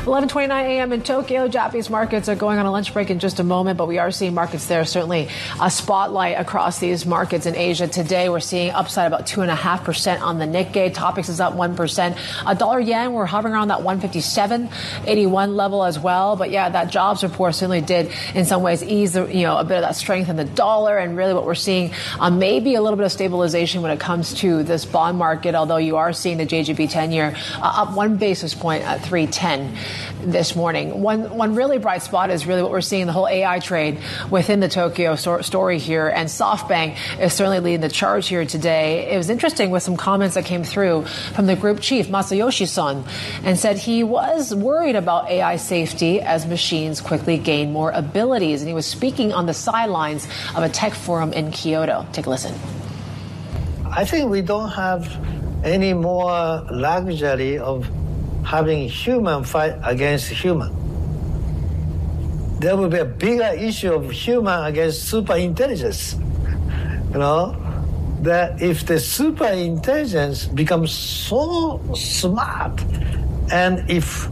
11:29 a.m. in Tokyo. Japanese markets are going on a lunch break in just a moment, but we are seeing markets there. Certainly a spotlight across these markets in Asia. Today, we're seeing upside about 2.5% on the Nikkei. Topics is up 1%. Dollar yen, we're hovering around that 157.81 level as well. But yeah, that jobs report certainly did in some ways ease a bit of that strength in the dollar. And really what we're seeing maybe a little bit of stabilization when it comes to this bond market, although you are seeing the JGB 10-year up 1 basis point at 310 this morning. One really bright spot is really what we're seeing, the whole AI trade within the Tokyo story here. And SoftBank is certainly leading the charge here today. It was interesting with some comments that came through from the group chief, Masayoshi Son, and said he was worried about AI safety as machines quickly gain more abilities. And he was speaking on the sidelines of a tech forum in Kyoto. Take a listen. I think we don't have any more luxury of having human fight against human. There will be a bigger issue of human against super intelligence. That if the super intelligence becomes so smart, and if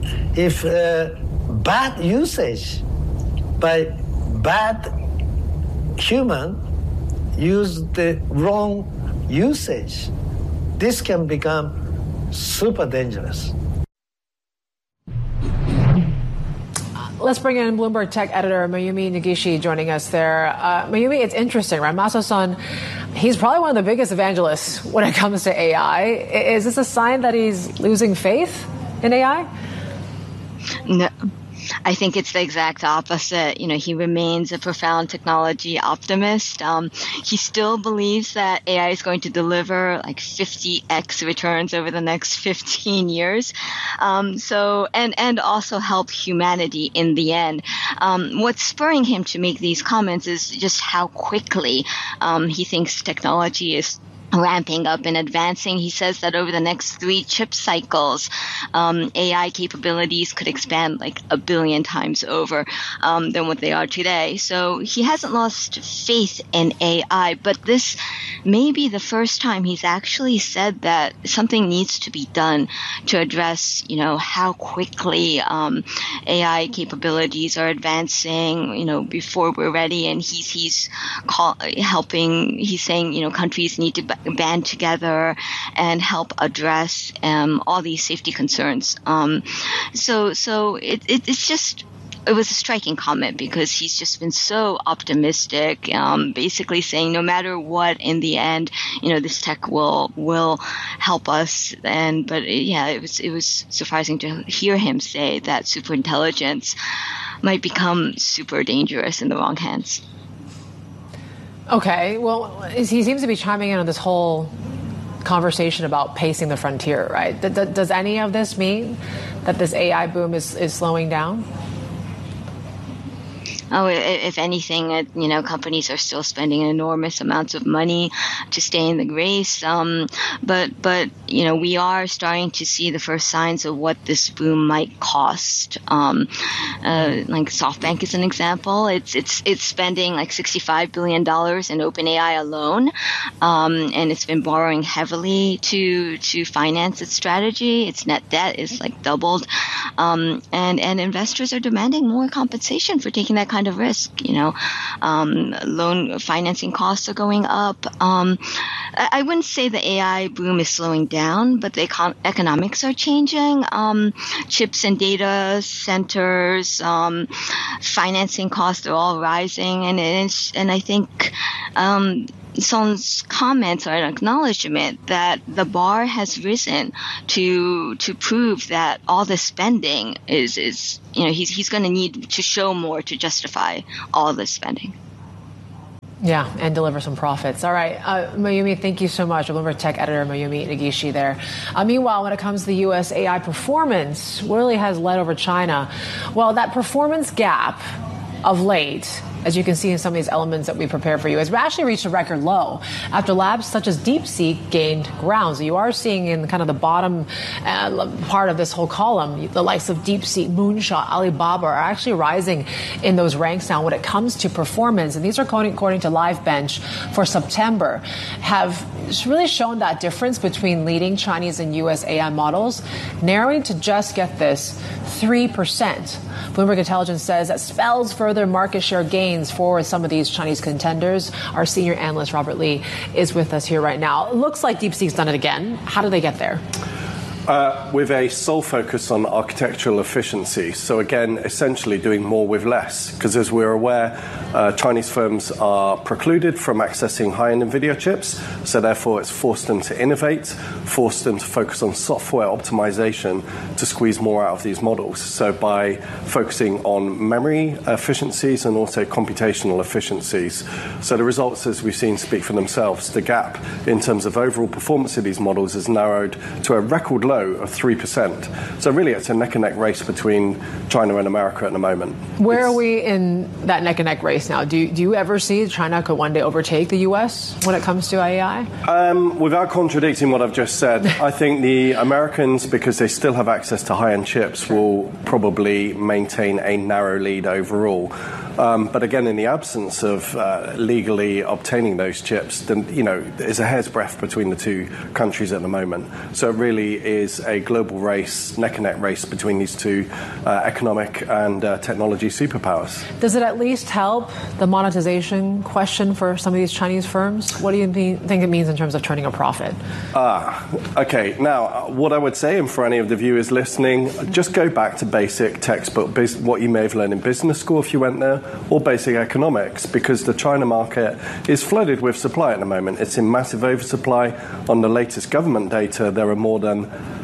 bad usage by bad human use the wrong usage, this can become super dangerous. Let's bring in Bloomberg Tech editor Mayumi Negishi joining us there. Mayumi, it's interesting, right? Masa-san, he's probably one of the biggest evangelists when it comes to AI. Is this a sign that he's losing faith in AI? No. I think it's the exact opposite. He remains a profound technology optimist. He still believes that AI is going to deliver like 50x returns over the next 15 years. And also help humanity in the end. What's spurring him to make these comments is just how quickly he thinks technology is ramping up and advancing. He says that over the next 3 chip cycles, AI capabilities could expand like 1 billion times over than what they are today. So he hasn't lost faith in AI, but this may be the first time he's actually said that something needs to be done to address, how quickly AI capabilities are advancing, before we're ready. And he's saying, countries need to band together and help address all these safety concerns. So it's just. It was a striking comment because he's just been so optimistic, basically saying no matter what, in the end, this tech will help us. It was surprising to hear him say that super intelligence might become super dangerous in the wrong hands. Okay, well, he seems to be chiming in on this whole conversation about pacing the frontier, right? Does any of this mean that this AI boom is slowing down? Oh, if anything, companies are still spending enormous amounts of money to stay in the race. But we are starting to see the first signs of what this boom might cost. Like SoftBank is an example. It's spending like $65 billion in OpenAI alone. And it's been borrowing heavily to finance its strategy. Its net debt is like doubled. And investors are demanding more compensation for taking that kind of risk. Loan financing costs are going up. I wouldn't say the AI boom is slowing down, but the economics are changing. Chips and data centers, financing costs are all rising, and I think Son's comments are an acknowledgement that the bar has risen to prove that all the spending is he's going to need to show more to justify all this spending. Yeah, and deliver some profits. All right, Mayumi, thank you so much. Bloomberg Tech editor Mayumi Negishi there. Meanwhile, when it comes to the U.S. AI performance, really has led over China. Well, that performance gap of late as you can see in some of these elements that we prepared for you, has actually reached a record low after labs such as DeepSeek gained ground. So you are seeing in kind of the bottom part of this whole column, the likes of DeepSeek, Moonshot, Alibaba are actually rising in those ranks now when it comes to performance. And these are according to LiveBench for September, have really shown that difference between leading Chinese and U.S. AI models, narrowing to just, get this, 3%. Bloomberg Intelligence says that spells further market share gains for some of these Chinese contenders. Our senior analyst, Robert Lee, is with us here right now. It looks like DeepSeek's done it again. How do they get there? With a sole focus on architectural efficiency. So again, essentially doing more with less. Because as we're aware, Chinese firms are precluded from accessing high-end NVIDIA chips. So therefore, it's forced them to innovate, forced them to focus on software optimization to squeeze more out of these models. So by focusing on memory efficiencies and also computational efficiencies. So the results, as we've seen, speak for themselves. The gap in terms of overall performance of these models has narrowed to a record low of 3%. So really, it's a neck-and-neck race between China and America at the moment. Where are we in that neck-and-neck race now? Do you ever see China could one day overtake the U.S. when it comes to AI? Without contradicting what I've just said, I think the Americans, because they still have access to high-end chips, will probably maintain a narrow lead overall. But again, in the absence of legally obtaining those chips, then, there's a hair's breadth between the two countries at the moment. So it really is a global race, neck-and-neck race between these two economic and technology superpowers. Does it at least help the monetization question for some of these Chinese firms? What do you think it means in terms of turning a profit? Okay. Now, what I would say, and for any of the viewers listening, just go back to basic textbook, what you may have learned in business school if you went there, or basic economics, because the China market is flooded with supply at the moment. It's in massive oversupply. On the latest government data, there are more than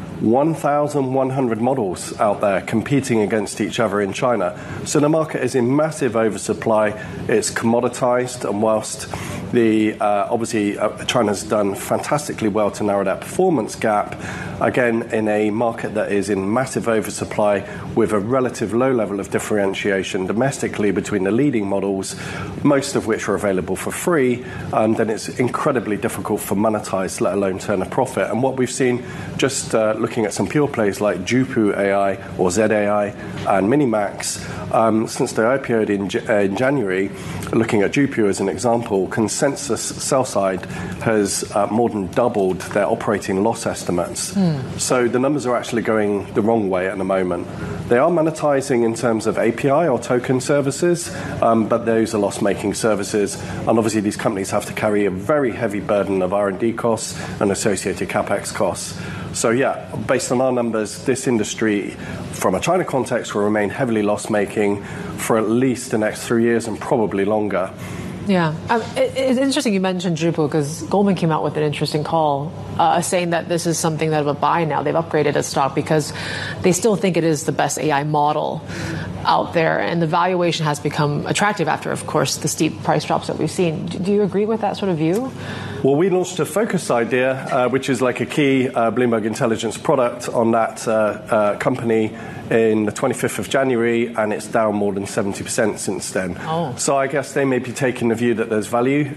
1,100 models out there competing against each other in China. So the market is in massive oversupply. It's commoditized, and whilst obviously China's done fantastically well to narrow that performance gap, again, in a market that is in massive oversupply with a relative low level of differentiation domestically between the leading models, most of which are available for free, then it's incredibly difficult for monetize, let alone turn a profit. And what we've seen, just looking at some pure plays like Zhipu AI or ZAI and Minimax, since they IPO'd in January, looking at Zhipu as an example, consensus sell side has more than doubled their operating loss estimates. So the numbers are actually going the wrong way at the moment. They are monetizing in terms of API or token services, but those are loss-making services. And obviously these companies have to carry a very heavy burden of R&D costs and associated CapEx costs. So yeah, based on our numbers, this industry, from a China context, will remain heavily loss-making for at least the next 3 years and probably longer. Yeah. It's interesting you mentioned Zhipu, because Goldman came out with an interesting call saying that this is something that of a buy now. They've upgraded a stock because they still think it is the best AI model out there, and the valuation has become attractive after, of course, the steep price drops that we've seen. Do you agree with that sort of view? Well, we launched a focus idea, which is like a key Bloomberg Intelligence product on that company in the 25th of January, and it's down more than 70% since then. So I guess they may be taking the view that there's value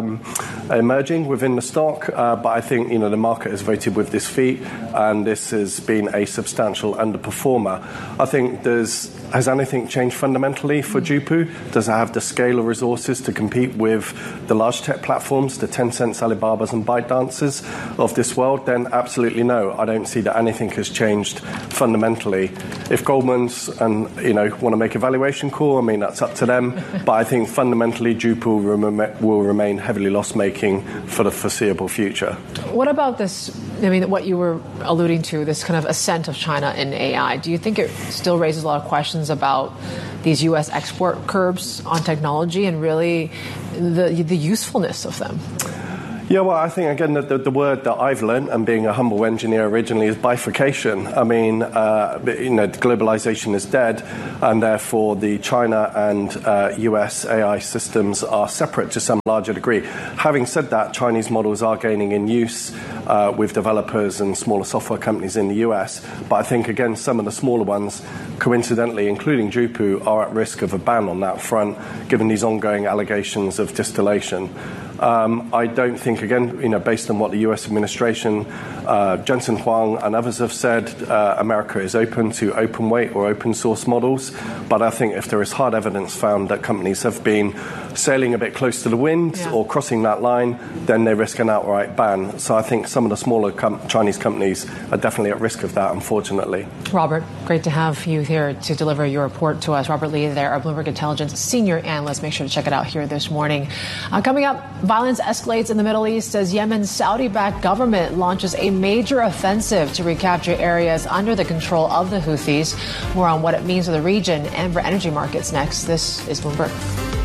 emerging within the stock, but I think the market has voted with this feat, and this has been a substantial underperformer. I think has anything changed fundamentally for Zhipu? Does it have the scale of resources to compete with the large tech platforms, the Tencents, Alibabas, and ByteDances of this world? Then absolutely no. I don't see that anything has changed fundamentally. If Goldman's want to make a valuation call, I mean, that's up to them. But I think fundamentally Zhipu will remain heavily loss-making for the foreseeable future. What about this, what you were alluding to, this kind of ascent of China in AI? Do you think it still raises a lot of questions about these U.S. export curbs on technology and really the usefulness of them? Yeah, well, I think, again, the word that I've learned, and being a humble engineer originally, is bifurcation. I mean, globalization is dead, and therefore the China and US AI systems are separate to some larger degree. Having said that, Chinese models are gaining in use with developers and smaller software companies in the US. But I think, again, some of the smaller ones, coincidentally, including Jupu, are at risk of a ban on that front, given these ongoing allegations of distillation. I don't think, again, based on what the US administration, Jensen Huang and others have said, America is open to open weight or open source models. But I think if there is hard evidence found that companies have been sailing a bit close to the wind or crossing that line, then they risk an outright ban. So I think some of the smaller Chinese companies are definitely at risk of that, unfortunately. Robert, great to have you here to deliver your report to us. Robert Lee there, our Bloomberg Intelligence senior analyst. Make sure to check it out here this morning. Coming up, violence escalates in the Middle East as Yemen's Saudi-backed government launches a major offensive to recapture areas under the control of the Houthis. More on what it means for the region and for energy markets next. This is Bloomberg.